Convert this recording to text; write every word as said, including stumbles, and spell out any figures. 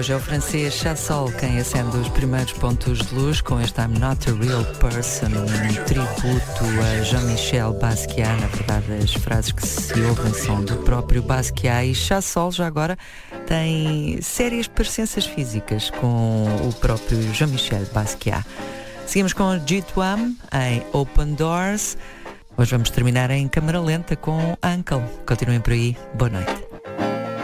Hoje é o francês Chassol quem acende os primeiros pontos de luz com este I'm Not a Real Person, um tributo a Jean-Michel Basquiat. Na verdade, as frases que se ouvem são do próprio Basquiat, e Chassol, já agora, tem sérias parecenças físicas com o próprio Jean-Michel Basquiat. Seguimos com G dois M em Open Doors. Hoje vamos terminar em câmara lenta com Uncle. Continuem por aí. Boa noite.